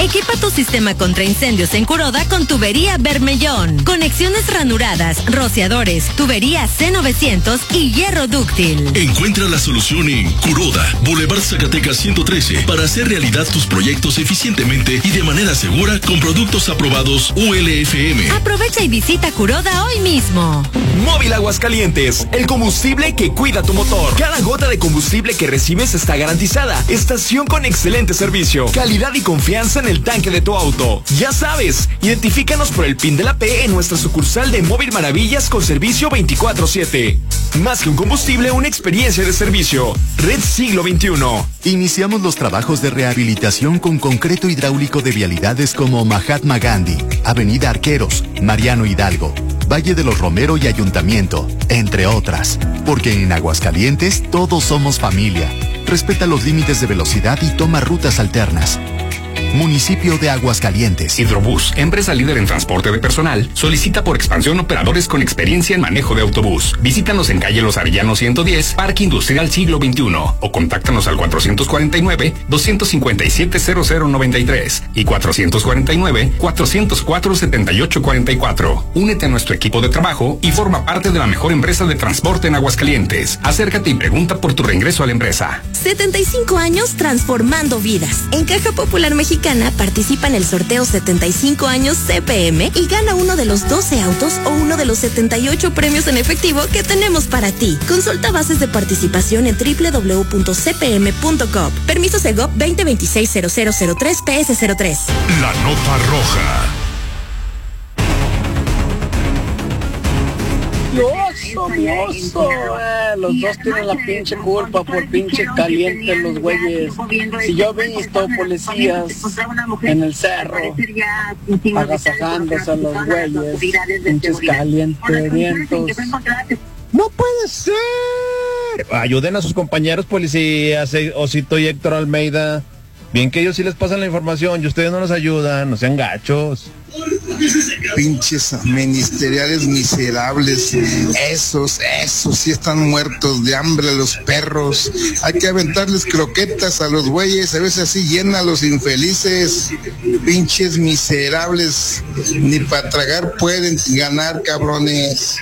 Equipa tu sistema contra incendios en Kuroda con tubería Bermellón, conexiones ranuradas, rociadores, tubería C900 y hierro dúctil. Encuentra la solución en Kuroda, Boulevard Zacatecas 113, para hacer realidad tus proyectos eficientemente y de manera segura con productos aprobados ULFM. Aprovecha y visita Kuroda hoy mismo. Móvil Aguascalientes, el combustible que cuida tu motor. Cada gota de combustible que recibes está garantizada. Estación con excelente servicio, calidad y confianza en el tanque de tu auto. Ya sabes, identifícanos por el PIN de la P en nuestra sucursal de Móvil Maravillas con servicio 24/7. Más que un combustible, una experiencia de servicio. Red Siglo XXI. Iniciamos los trabajos de rehabilitación con concreto hidráulico de vialidades como Mahatma Gandhi, Avenida Arqueros, Mariano Hidalgo, Valle de los Romero y Ayuntamiento, entre otras. Porque en Aguascalientes todos somos familia. Respeta los límites de velocidad y toma rutas alternas. Municipio de Aguascalientes. Hidrobús, empresa líder en transporte de personal, solicita por expansión operadores con experiencia en manejo de autobús. Visítanos en calle Los Arellanos 110, Parque Industrial Siglo XXI, o contáctanos al 449-257-0093 y 449-404-7844. Únete a nuestro equipo de trabajo y forma parte de la mejor empresa de transporte en Aguascalientes. Acércate y pregunta por tu reingreso a la empresa. 75 años transformando vidas. En Caja Popular Mexicana participa en el sorteo 75 años CPM y gana uno de los 12 autos o uno de los 78 premios en efectivo que tenemos para ti. Consulta bases de participación en www.cpm.gov. Permiso Segov 2026-0003 PS03. La nota roja. Mioso. Los dos tienen la pinche culpa por pinche caliente los güeyes. Si yo he visto policías en el cerro agasajándose a los güeyes, pinches calienturientos. ¡No puede ser! Ayuden a sus compañeros policías, Osito y Héctor Almeida. Bien que ellos sí les pasan la información y ustedes no nos ayudan, no sean gachos. Pinches ministeriales miserables, esos sí están muertos de hambre los perros. Hay que aventarles croquetas a los güeyes, a veces así llena a los infelices. Pinches miserables, ni para tragar pueden ganar, cabrones.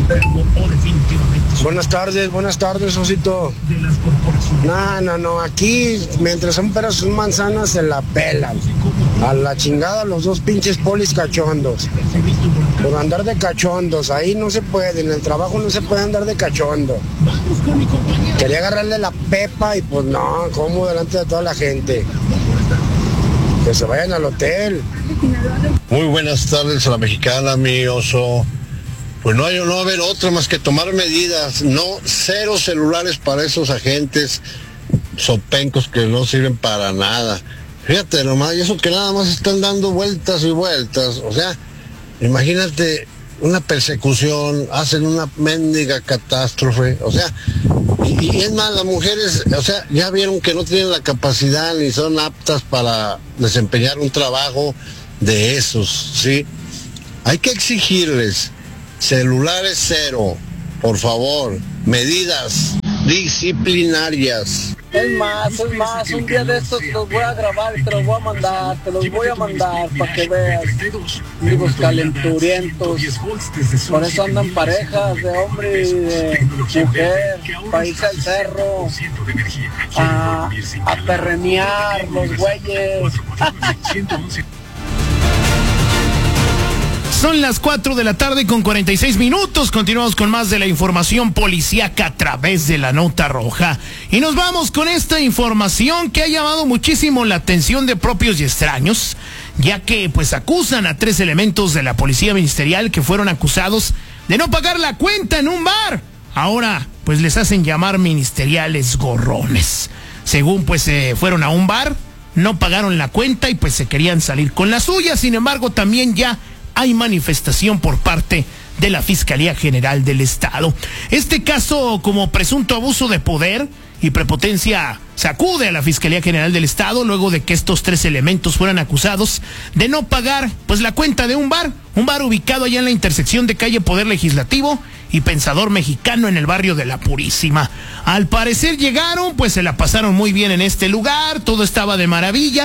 Buenas tardes, Osito. No, aquí, mientras son peras, son manzanas, se la pelan. A la chingada los dos pinches polis cachondos. Por andar de cachondos, ahí no se puede, en el trabajo no se puede andar de cachondo. Quería agarrarle la pepa y pues no, como delante de toda la gente. Que se vayan al hotel. Muy buenas tardes a la mexicana, mi oso. Pues no va a haber otra más que tomar medidas. No, 0 celulares para esos agentes sopencos que no sirven para nada. Fíjate nomás, y eso que nada más están dando vueltas y vueltas. O sea, imagínate una persecución, hacen una mendiga catástrofe. O sea, y es más, las mujeres, o sea, ya vieron que no tienen la capacidad ni son aptas para desempeñar un trabajo de esos, ¿sí? Hay que exigirles celulares 0, por favor, medidas disciplinarias. Es más, un día de estos los voy a grabar y te los voy a mandar para que veas. Vivos calenturientos. Por eso andan parejas de hombre y de mujer, para irse al cerro a perrenear los güeyes. Son las 4 de la tarde con 46 minutos. Continuamos con más de la información policíaca a través de la nota roja. Y nos vamos con esta información que ha llamado muchísimo la atención de propios y extraños, ya que pues acusan a 3 elementos de la policía ministerial que fueron acusados de no pagar la cuenta en un bar. Ahora pues les hacen llamar ministeriales gorrones. Según pues fueron a un bar, no pagaron la cuenta y pues se querían salir con la suya. Sin embargo, también ya hay manifestación por parte de la Fiscalía General del Estado. Este caso, como presunto abuso de poder y prepotencia, sacude a la Fiscalía General del Estado luego de que estos 3 elementos fueran acusados de no pagar pues la cuenta de un bar ubicado allá en la intersección de calle Poder Legislativo y Pensador Mexicano en el barrio de La Purísima. Al parecer llegaron, pues se la pasaron muy bien en este lugar, todo estaba de maravilla,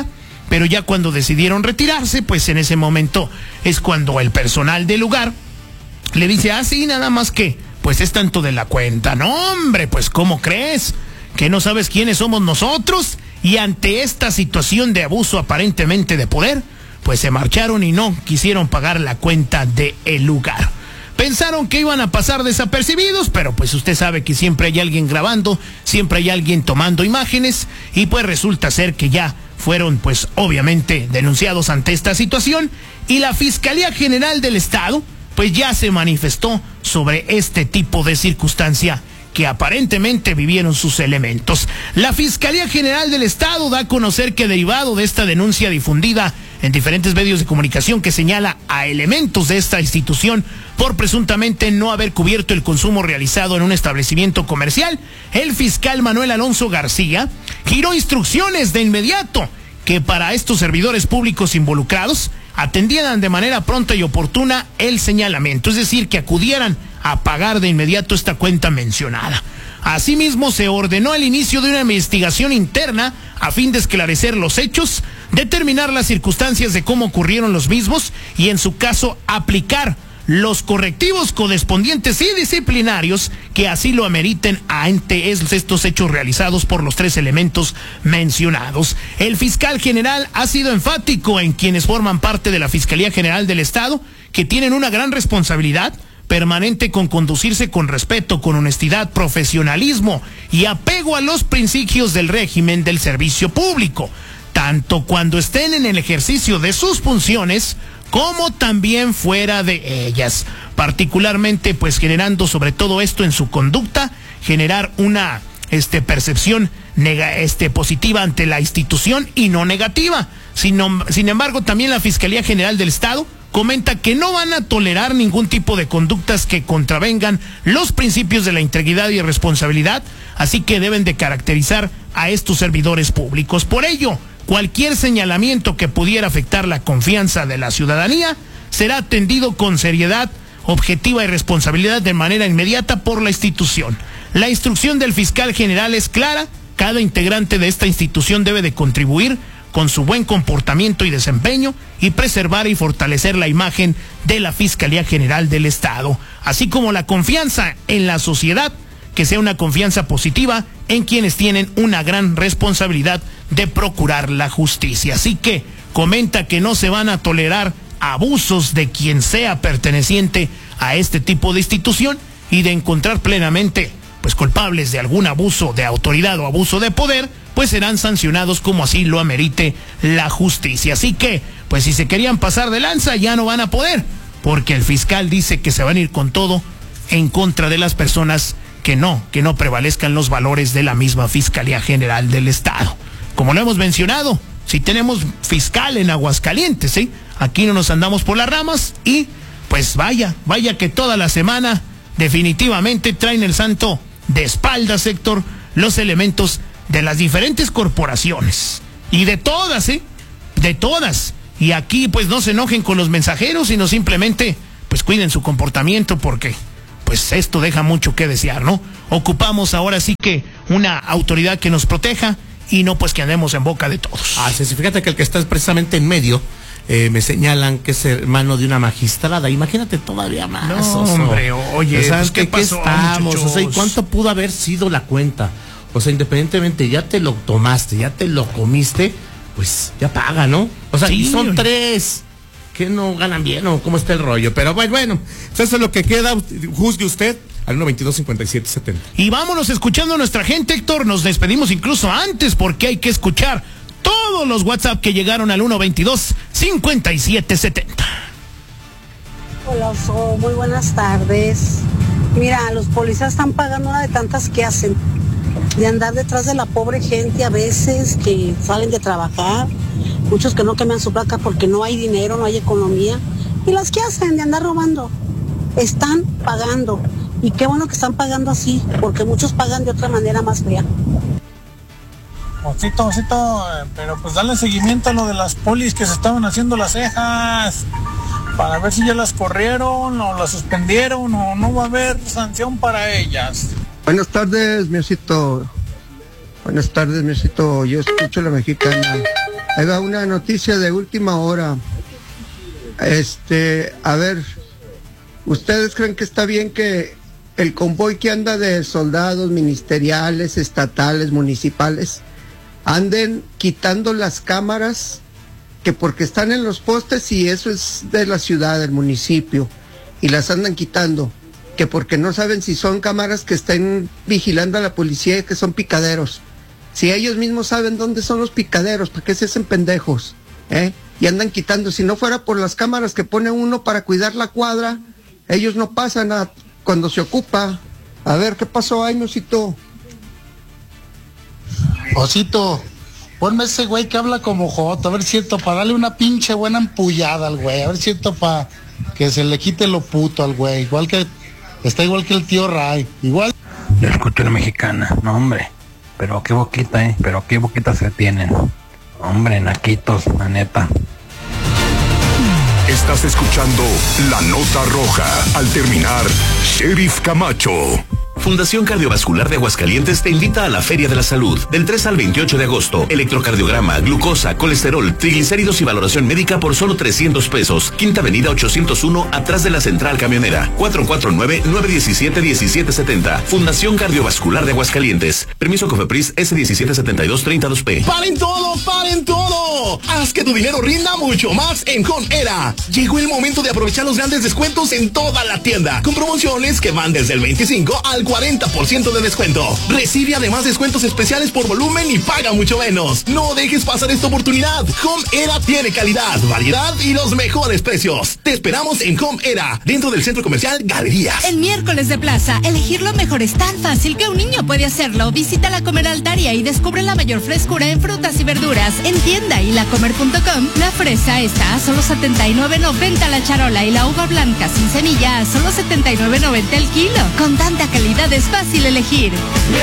pero ya cuando decidieron retirarse, pues en ese momento es cuando el personal del lugar le dice, sí, nada más que, pues es tanto de la cuenta. No, hombre, pues ¿cómo crees? ¿Que no sabes quiénes somos nosotros? Y ante esta situación de abuso aparentemente de poder, pues se marcharon y no quisieron pagar la cuenta del lugar. Pensaron que iban a pasar desapercibidos, pero pues usted sabe que siempre hay alguien grabando, siempre hay alguien tomando imágenes, y pues resulta ser que ya fueron pues obviamente denunciados ante esta situación, y la Fiscalía General del Estado pues ya se manifestó sobre este tipo de circunstancia que aparentemente vivieron sus elementos. La Fiscalía General del Estado da a conocer que derivado de esta denuncia difundida en diferentes medios de comunicación que señala a elementos de esta institución por presuntamente no haber cubierto el consumo realizado en un establecimiento comercial, el fiscal Manuel Alonso García giró instrucciones de inmediato que para estos servidores públicos involucrados atendieran de manera pronta y oportuna el señalamiento, es decir, que acudieran a pagar de inmediato esta cuenta mencionada. Asimismo, se ordenó el inicio de una investigación interna a fin de esclarecer los hechos, determinar las circunstancias de cómo ocurrieron los mismos y, en su caso, aplicar los correctivos correspondientes y disciplinarios que así lo ameriten ante estos hechos realizados por los tres elementos mencionados. El fiscal general ha sido enfático en quienes forman parte de la Fiscalía General del Estado, que tienen una gran responsabilidad permanente con conducirse con respeto, con honestidad, profesionalismo y apego a los principios del régimen del servicio público, tanto cuando estén en el ejercicio de sus funciones como también fuera de ellas, particularmente pues generando sobre todo esto en su conducta, generar una percepción positiva ante la institución y no negativa. Sin embargo, también la Fiscalía General del Estado comenta que no van a tolerar ningún tipo de conductas que contravengan los principios de la integridad y responsabilidad, así que deben de caracterizar a estos servidores públicos. Por ello, cualquier señalamiento que pudiera afectar la confianza de la ciudadanía será atendido con seriedad, objetiva y responsabilidad de manera inmediata por la institución. La instrucción del fiscal general es clara: cada integrante de esta institución debe de contribuir con su buen comportamiento y desempeño y preservar y fortalecer la imagen de la Fiscalía General del Estado, así como la confianza en la sociedad, que sea una confianza positiva en quienes tienen una gran responsabilidad de procurar la justicia. Así que comenta que no se van a tolerar abusos de quien sea perteneciente a este tipo de institución, y de encontrar plenamente pues culpables de algún abuso de autoridad o abuso de poder, pues serán sancionados como así lo amerite la justicia. Así que, pues si se querían pasar de lanza, ya no van a poder, porque el fiscal dice que se van a ir con todo en contra de las personas que no prevalezcan los valores de la misma Fiscalía General del Estado. Como lo hemos mencionado, si tenemos fiscal en Aguascalientes, ¿sí? Aquí no nos andamos por las ramas, y pues vaya que toda la semana definitivamente traen el santo de espaldas, Héctor, los elementos de las diferentes corporaciones, y de todas, de todas. Y aquí pues no se enojen con los mensajeros, sino simplemente pues cuiden su comportamiento, porque pues esto deja mucho que desear, ¿no? Ocupamos ahora sí que una autoridad que nos proteja y no pues que andemos en boca de todos. Sí, fíjate que el que está precisamente en medio, me señalan que es hermano de una magistrada. Imagínate todavía más. No, hombre, oye, o sea, pues, ¿qué pasó, estamos? muchachos? O sea, ¿y cuánto pudo haber sido la cuenta? O sea, independientemente, ya te lo tomaste, ya te lo comiste, pues ya paga, ¿no? O sea, sí, y son 3 que no ganan bien, o cómo está el rollo. Pero bueno, eso es lo que queda. Juzgue usted al 122-5770. Y vámonos escuchando a nuestra gente, Héctor. Nos despedimos incluso antes, porque hay que escuchar todos los WhatsApp que llegaron al 122-5770. Hola, Oso, muy buenas tardes. Mira, los policías están pagando una de tantas que hacen, de andar detrás de la pobre gente a veces que salen de trabajar, muchos que no cambian su placa porque no hay dinero, no hay economía, y las que hacen de andar robando, están pagando, y qué bueno que están pagando así, porque muchos pagan de otra manera más fea. Osito, pero pues dale seguimiento a lo de las polis que se estaban haciendo las cejas, para ver si ya las corrieron o las suspendieron, o no va a haber sanción para ellas. Buenas tardes, mi osito. Buenas tardes, mi osito. Yo escucho La Mexicana. Ahí va una noticia de última hora. A ver, ¿ustedes creen que está bien que el convoy que anda de soldados ministeriales, estatales, municipales, anden quitando las cámaras, que porque están en los postes y eso es de la ciudad, del municipio, y las andan quitando, que porque no saben si son cámaras que estén vigilando a la policía y que son picaderos? Si ellos mismos saben dónde son los picaderos, ¿para qué se hacen pendejos? Y andan quitando. Si no fuera por las cámaras que pone uno para cuidar la cuadra, ellos no pasan cuando se ocupa. A ver, ¿qué pasó ahí, Osito? Osito, ponme ese güey que habla como joto, a ver cierto, para darle una pinche buena empullada al güey, a ver cierto, para que se le quite lo puto al güey, está igual que el tío Ray, igual. Yo escucho la mexicana, no hombre, pero qué boquita, pero qué boquitas se tienen. Hombre, naquitos, la neta. Estás escuchando La Nota Roja. Al terminar, Sheriff Camacho. Fundación Cardiovascular de Aguascalientes te invita a la Feria de la Salud del 3 al 28 de agosto. Electrocardiograma, glucosa, colesterol, triglicéridos y valoración médica por solo 300 pesos. Quinta Avenida 801, atrás de la Central Camionera. 449-917-1770. Fundación Cardiovascular de Aguascalientes. Permiso Cofepris S177232P. ¡Paren todo! ¡Paren todo! Haz que tu dinero rinda mucho más en Home Era. Llegó el momento de aprovechar los grandes descuentos en toda la tienda, con promociones que van desde el 25 al 40% de descuento. Recibe además descuentos especiales por volumen y paga mucho menos. No dejes pasar esta oportunidad. Home Era tiene calidad, variedad y los mejores precios. Te esperamos en Home Era, dentro del Centro Comercial Galerías. El miércoles de plaza, elegir lo mejor es tan fácil que un niño puede hacerlo. Visita La Comer Altaria y descubre la mayor frescura en frutas y verduras. En tienda y lacomer.com, la fresa está a solo $79.90 la charola y la uva blanca sin semilla a solo $79.90 el kilo. Con tanta calidad es fácil elegir.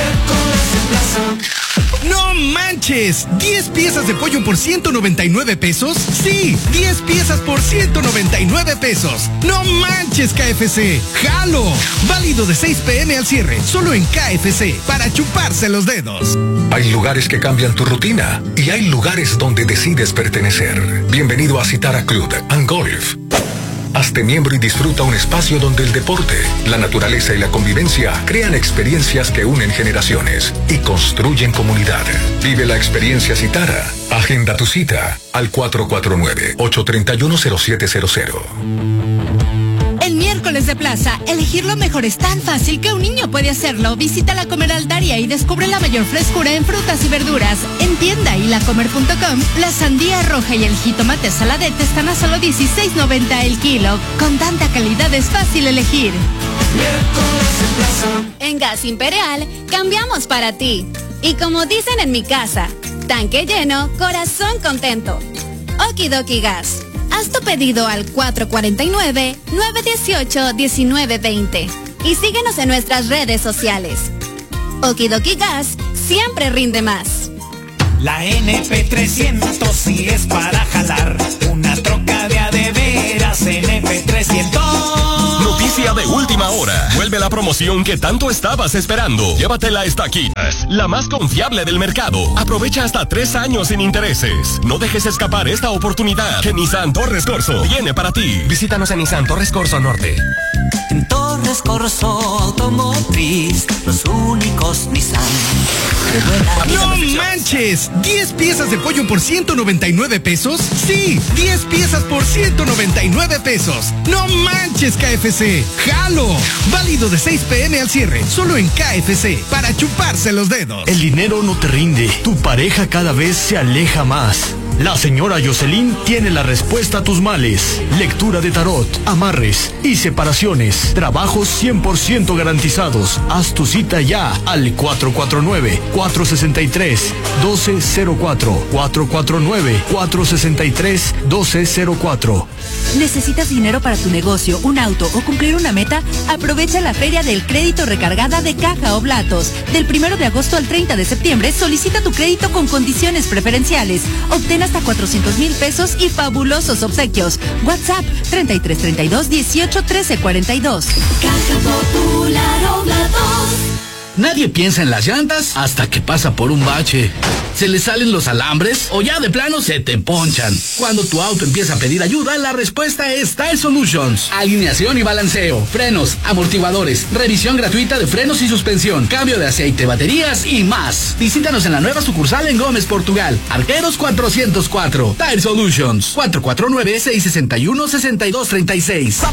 ¡No manches! ¿10 piezas de pollo por 199 pesos? ¡Sí! 10 piezas por 199 pesos. ¡No manches, KFC! ¡Jalo! Válido de 6 p.m. al cierre, solo en KFC, para chuparse los dedos. Hay lugares que cambian tu rutina y hay lugares donde decides pertenecer. Bienvenido a Citara Club and Golf. Hazte miembro y disfruta un espacio donde el deporte, la naturaleza y la convivencia crean experiencias que unen generaciones y construyen comunidad. Vive la experiencia Citara. Agenda tu cita al 449-831-0700. El miércoles de plaza, elegir lo mejor es tan fácil que un niño puede hacerlo. Visita La Comer Altaria y descubre la mayor frescura en frutas y verduras. En tienda y lacomer.com, la sandía roja y el jitomate saladete están a solo $16.90 el kilo. Con tanta calidad es fácil elegir. En Gas Imperial, cambiamos para ti. Y como dicen en mi casa, tanque lleno, corazón contento. Okidoki Gas. Haz tu pedido al 449-918-1920 y síguenos en nuestras redes sociales. Okidoki Gas siempre rinde más. La NP300 sí es para jalar, una troca de veras NP300. Noticia de última hora. Vuelve la promoción que tanto estabas esperando. Llévatela esta aquí, la más confiable del mercado. Aprovecha hasta 3 años sin intereses. No dejes escapar esta oportunidad que Nissan Torres Corso tiene para ti. Visítanos en Nissan Torres Corso Norte. En Torres Corso Automotriz, los únicos Nissan. ¡No manches! ¿10 piezas de pollo por 199 pesos? ¡Sí! 10 piezas por 199 pesos. ¡No manches, KFC! ¡Jalo! Válido de 6 p.m. al cierre, solo en KFC, para chuparse los dedos. El dinero no te rinde. Tu pareja cada vez se aleja más. La señora Jocelyn tiene la respuesta a tus males. Lectura de tarot, amarres y separaciones. Trabajos 100% garantizados. Haz tu cita ya al 449-463-1204. 449-463-1204. ¿Necesitas dinero para tu negocio, un auto o cumplir una meta? Aprovecha la Feria del Crédito Recargada de Caja Oblatos. Del 1 de agosto al 30 de septiembre, solicita tu crédito con condiciones preferenciales. Obtén hasta 400,000 pesos y fabulosos obsequios. WhatsApp 3332 18 13 42. Caja Popular Oblatos. Nadie piensa en las llantas hasta que pasa por un bache. Se le salen los alambres o ya de plano se te ponchan. Cuando tu auto empieza a pedir ayuda, la respuesta es Tire Solutions. Alineación y balanceo, frenos, amortiguadores, revisión gratuita de frenos y suspensión, cambio de aceite, baterías y más. Visítanos en la nueva sucursal en Gómez, Portugal. Arqueros 404. Tire Solutions. 449-661-6236.